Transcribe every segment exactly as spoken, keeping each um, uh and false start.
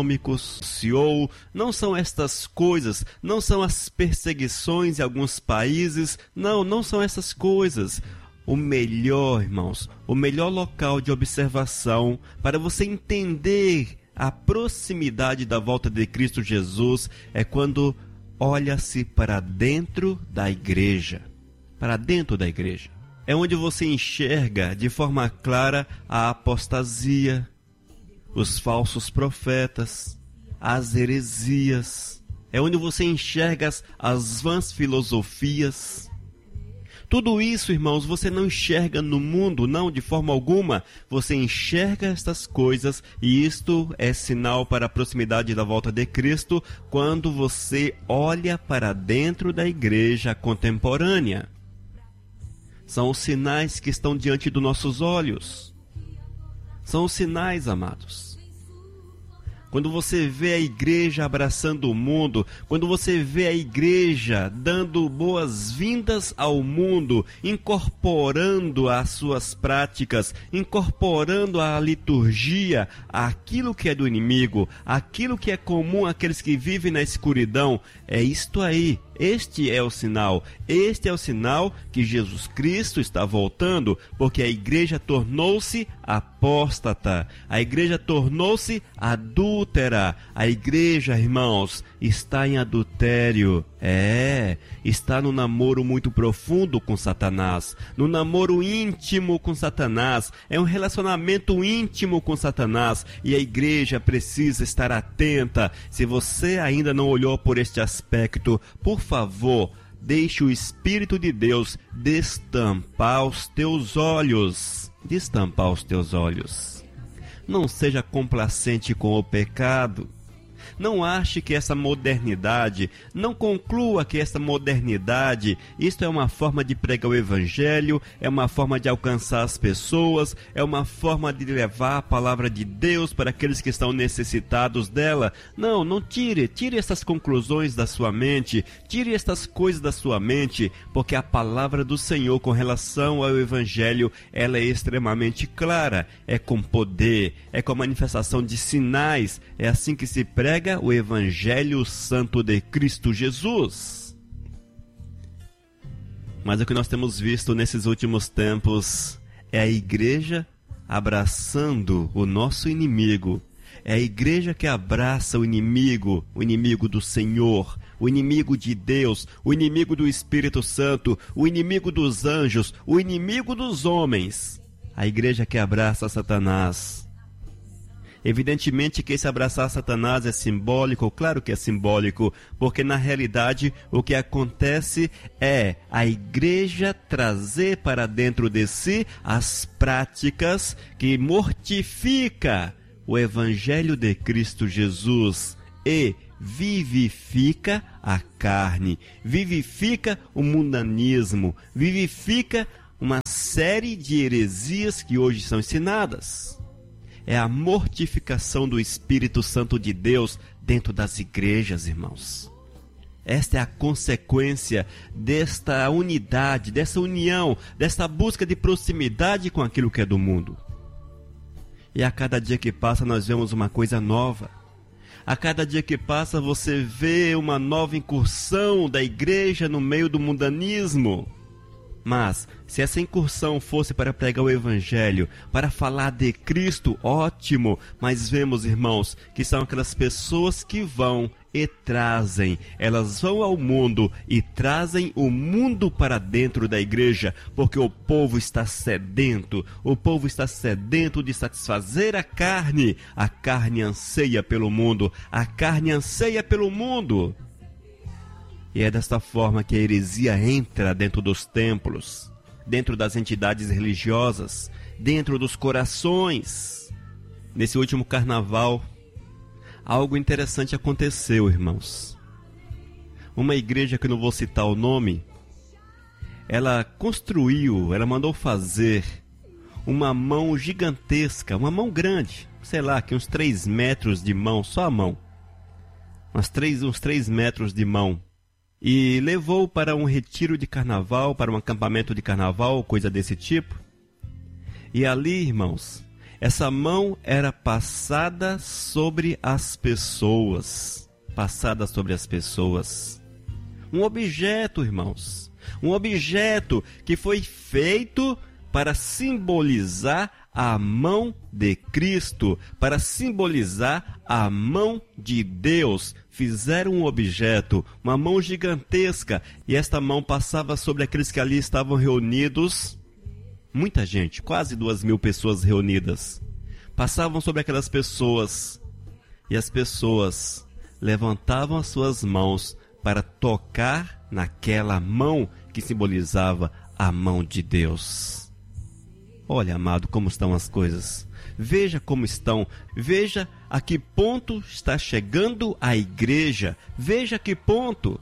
econômicos, ou não são estas coisas, não são as perseguições em alguns países, não, não são essas coisas. O melhor, irmãos, o melhor local de observação para você entender a proximidade da volta de Cristo Jesus é quando olha-se para dentro da igreja. Para dentro da igreja. É onde você enxerga de forma clara a apostasia, os falsos profetas, as heresias. É onde você enxerga as, as vãs filosofias. Tudo isso, irmãos, você não enxerga no mundo, não, de forma alguma. Você enxerga estas coisas e isto é sinal para a proximidade da volta de Cristo quando você olha para dentro da igreja contemporânea. São os sinais que estão diante dos nossos olhos. São os sinais, amados. Quando você vê a igreja abraçando o mundo, quando você vê a igreja dando boas-vindas ao mundo, incorporando as suas práticas, incorporando a liturgia, aquilo que é do inimigo, aquilo que é comum àqueles que vivem na escuridão, é isto aí. Este é o sinal, este é o sinal que Jesus Cristo está voltando, porque a igreja tornou-se apóstata, a igreja tornou-se adúltera, a igreja, irmãos, está em adultério, é, está no namoro muito profundo com Satanás, no namoro íntimo com Satanás, é um relacionamento íntimo com Satanás, e a igreja precisa estar atenta. Se você ainda não olhou por este aspecto, por favor, deixe o Espírito de Deus destampar os teus olhos. Destampar os teus olhos. Não seja complacente com o pecado. Não ache que essa modernidade, não conclua que essa modernidade, isto é uma forma de pregar o Evangelho, é uma forma de alcançar as pessoas, é uma forma de levar a palavra de Deus para aqueles que estão necessitados dela. Não, não tire, tire essas conclusões da sua mente, tire estas coisas da sua mente, porque a palavra do Senhor com relação ao Evangelho, ela é extremamente clara, é com poder, é com a manifestação de sinais, é assim que se prega o Evangelho Santo de Cristo Jesus. Mas o que nós temos visto nesses últimos tempos é a igreja abraçando o nosso inimigo. É a igreja que abraça o inimigo, o inimigo do Senhor, o inimigo de Deus, o inimigo do Espírito Santo, o inimigo dos anjos, o inimigo dos homens. A igreja que abraça Satanás. Evidentemente que esse abraçar Satanás é simbólico, claro que é simbólico, porque na realidade o que acontece é a igreja trazer para dentro de si as práticas que mortifica o Evangelho de Cristo Jesus e vivifica a carne, vivifica o mundanismo, vivifica uma série de heresias que hoje são ensinadas. É a mortificação do Espírito Santo de Deus dentro das igrejas, irmãos. Esta é a consequência desta unidade, dessa união, dessa busca de proximidade com aquilo que é do mundo. E a cada dia que passa nós vemos uma coisa nova. A cada dia que passa você vê uma nova incursão da igreja no meio do mundanismo. Mas, se essa incursão fosse para pregar o Evangelho, para falar de Cristo, ótimo. Mas vemos, irmãos, que são aquelas pessoas que vão e trazem. Elas vão ao mundo e trazem o mundo para dentro da igreja, porque o povo está sedento. O povo está sedento de satisfazer a carne. A carne anseia pelo mundo. A carne anseia pelo mundo. E é desta forma que a heresia entra dentro dos templos, dentro das entidades religiosas, dentro dos corações. Nesse último carnaval, algo interessante aconteceu, irmãos. Uma igreja que eu não vou citar o nome, ela construiu, ela mandou fazer uma mão gigantesca, uma mão grande, sei lá, que uns três metros de mão, só a mão. Uns três, uns três metros de mão. E levou para um retiro de carnaval, para um acampamento de carnaval, coisa desse tipo. E ali, irmãos, Essa mão era passada sobre as pessoas. Passada sobre as pessoas. Um objeto, irmãos. Um objeto que foi feito para simbolizar a mão de Cristo, para simbolizar a mão de Deus. Fizeram um objeto, uma mão gigantesca, e esta mão passava sobre aqueles que ali estavam reunidos. Muita gente, quase duas mil pessoas reunidas. Passavam sobre aquelas pessoas, e as pessoas levantavam as suas mãos para tocar naquela mão que simbolizava a mão de Deus. Olha, amado, como estão as coisas. Veja como estão. Veja a que ponto está chegando a igreja. Veja a que ponto.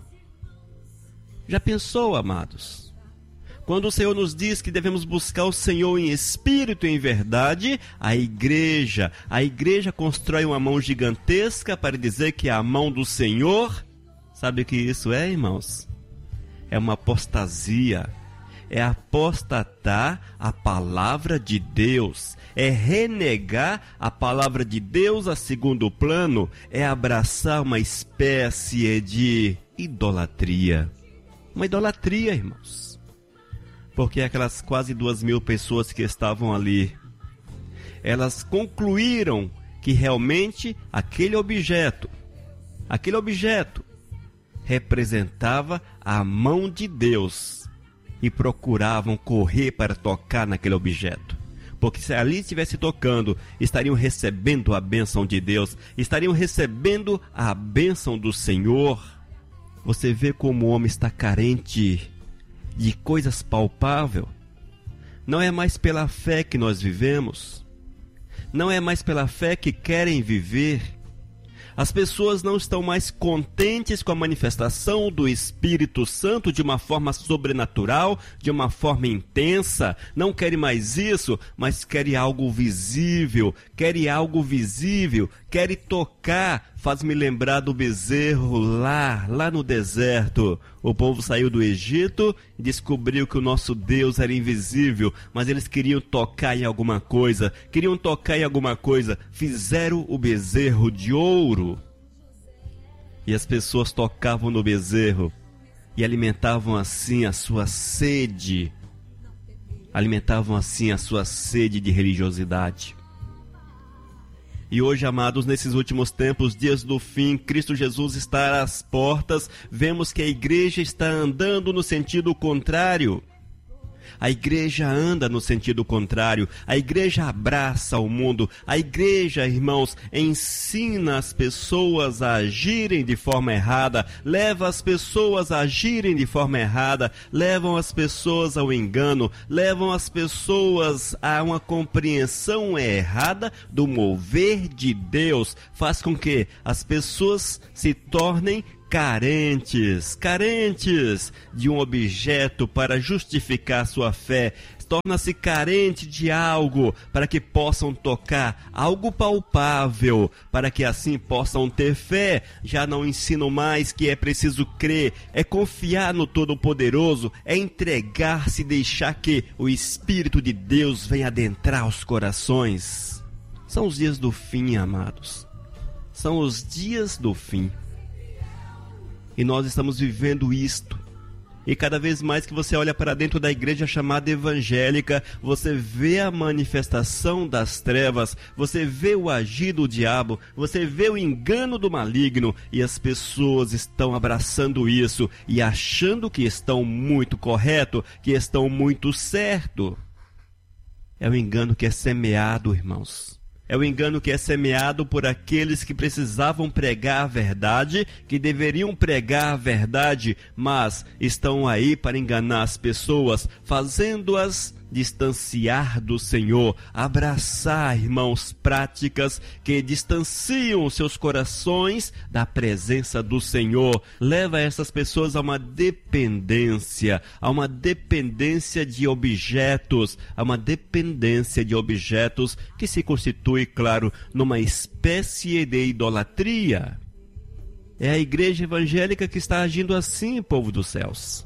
Já pensou, amados? Quando o Senhor nos diz que devemos buscar o Senhor em espírito e em verdade, a igreja, a igreja constrói uma mão gigantesca para dizer que é a mão do Senhor. Sabe o que isso é, irmãos? É uma apostasia. É apostatar a palavra de Deus, é renegar a palavra de Deus a segundo plano, é abraçar uma espécie de idolatria. Uma idolatria, irmãos. Porque aquelas quase duas mil pessoas que estavam ali, elas concluíram que realmente aquele objeto, aquele objeto representava a mão de Deus. E procuravam correr para tocar naquele objeto. Porque se ali estivesse tocando, estariam recebendo a bênção de Deus, estariam recebendo a bênção do Senhor. Você vê como o homem está carente de coisas palpáveis. Não é mais pela fé que nós vivemos. Não é mais pela fé que querem viver. As pessoas não estão mais contentes com a manifestação do Espírito Santo de uma forma sobrenatural, de uma forma intensa. Não querem mais isso, mas querem algo visível, querem algo visível, querem tocar. Faz-me lembrar do bezerro lá, lá no deserto. O povo saiu do Egito e descobriu que o nosso Deus era invisível, mas eles queriam tocar em alguma coisa, queriam tocar em alguma coisa. Fizeram o bezerro de ouro. E as pessoas tocavam no bezerro e alimentavam assim a sua sede. Alimentavam assim a sua sede de religiosidade. E hoje, amados, nesses últimos tempos, dias do fim, Cristo Jesus está às portas. Vemos que a igreja está andando no sentido contrário. A igreja anda no sentido contrário. A igreja abraça o mundo. A igreja, irmãos, ensina as pessoas a agirem de forma errada. Leva as pessoas a agirem de forma errada. Levam as pessoas ao engano. Levam as pessoas a uma compreensão errada do mover de Deus. Faz com que as pessoas se tornem carentes, carentes de um objeto para justificar sua fé. Torna-se carente de algo para que possam tocar, algo palpável, para que assim possam ter fé. Já não ensinam mais que é preciso crer, é confiar no Todo-Poderoso, é entregar-se e deixar que o Espírito de Deus venha adentrar os corações. São os dias do fim, amados. São os dias do fim. E nós estamos vivendo isto. E cada vez mais que você olha para dentro da igreja chamada evangélica, você vê a manifestação das trevas, você vê o agir do diabo, você vê o engano do maligno, e as pessoas estão abraçando isso e achando que estão muito correto, que estão muito certo. É o engano que é semeado, irmãos. É o engano que é semeado por aqueles que precisavam pregar a verdade, que deveriam pregar a verdade, mas estão aí para enganar as pessoas, fazendo-as distanciar do Senhor, abraçar, irmãos, práticas que distanciam seus corações da presença do Senhor. Leva essas pessoas a uma dependência, a uma dependência de objetos, a uma dependência de objetos que se constitui, claro, numa espécie de idolatria. É a igreja evangélica que está agindo assim, povo dos céus.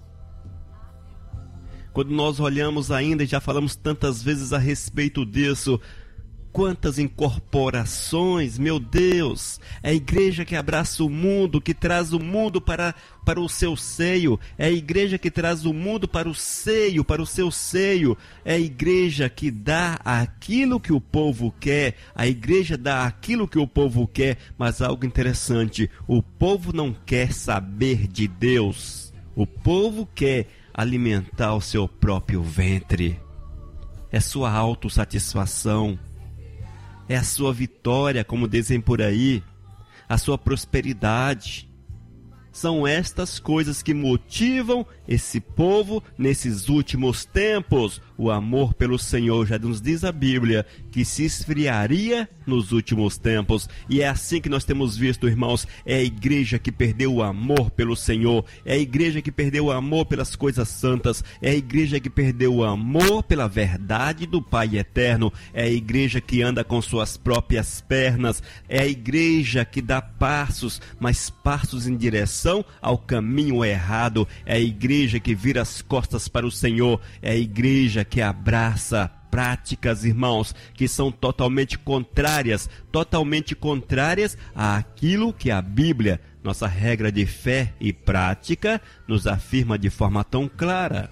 Quando nós olhamos ainda, e já falamos tantas vezes a respeito disso, quantas incorporações, meu Deus! É a igreja que abraça o mundo, que traz o mundo para, para o seu seio. É a igreja que traz o mundo para o seio, para o seu seio. É a igreja que dá aquilo que o povo quer. A igreja dá aquilo que o povo quer. Mas algo interessante, o povo não quer saber de Deus. O povo quer alimentar o seu próprio ventre. É sua autossatisfação. É a sua vitória, como dizem por aí, a sua prosperidade. São estas coisas que motivam esse povo nesses últimos tempos. O amor pelo Senhor, já nos diz a Bíblia, que se esfriaria nos últimos tempos. E é assim que nós temos visto, irmãos, é a igreja que perdeu o amor pelo Senhor, é a igreja que perdeu o amor pelas coisas santas, é a igreja que perdeu o amor pela verdade do Pai eterno, é a igreja que anda com suas próprias pernas, é a igreja que dá passos, mas passos em direção ao caminho errado, é a igreja que vira as costas para o Senhor, é a igreja que abraça práticas, irmãos, que são totalmente contrárias, totalmente contrárias àquilo que a Bíblia, nossa regra de fé e prática, nos afirma de forma tão clara.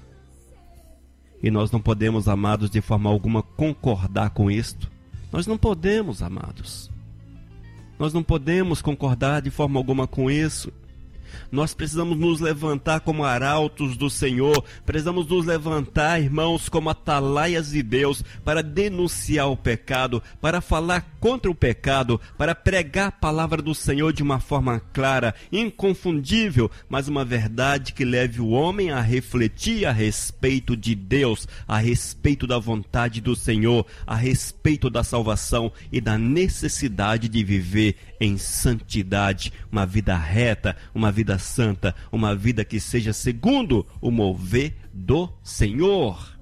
E nós não podemos, amados, de forma alguma concordar com isto. Nós não podemos, amados. Nós não podemos concordar de forma alguma com isso. Nós precisamos nos levantar como arautos do Senhor, precisamos nos levantar, irmãos, como atalaias de Deus, para denunciar o pecado, para falar contra o pecado, para pregar a palavra do Senhor de uma forma clara, inconfundível, mas uma verdade que leve o homem a refletir a respeito de Deus, a respeito da vontade do Senhor, a respeito da salvação e da necessidade de viver em santidade, uma vida reta, uma vida santa, uma vida que seja segundo o mover do Senhor.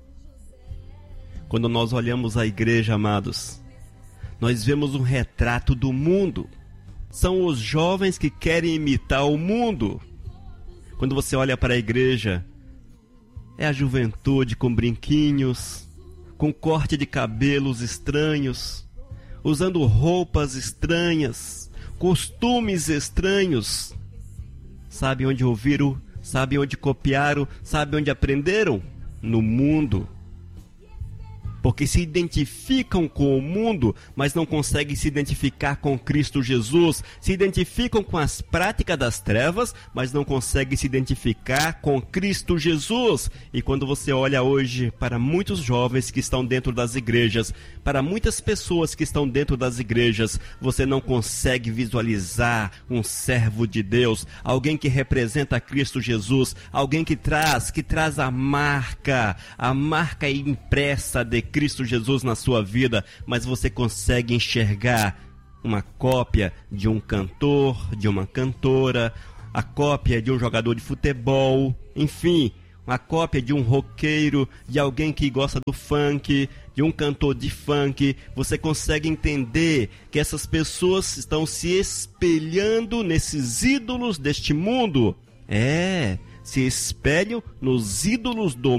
Quando nós olhamos a igreja, amados, nós vemos um retrato do mundo. São os jovens que querem imitar o mundo. Quando você olha para a igreja, é a juventude com brinquinhos, com corte de cabelos estranhos, usando roupas estranhas, costumes estranhos. Sabe onde ouviram? Sabe onde copiaram? Sabe onde aprenderam? No mundo. Porque se identificam com o mundo, mas não conseguem se identificar com Cristo Jesus. Se identificam com as práticas das trevas, mas não conseguem se identificar com Cristo Jesus. E quando você olha hoje para muitos jovens que estão dentro das igrejas, para muitas pessoas que estão dentro das igrejas, você não consegue visualizar um servo de Deus, alguém que representa Cristo Jesus, alguém que traz, que traz a marca, a marca impressa de Cristo Jesus na sua vida, mas você consegue enxergar uma cópia de um cantor, de uma cantora, a cópia de um jogador de futebol, enfim, uma cópia de um roqueiro, de alguém que gosta do funk, de um cantor de funk. Você consegue entender que essas pessoas estão se espelhando nesses ídolos deste mundo. É, se espelham nos ídolos do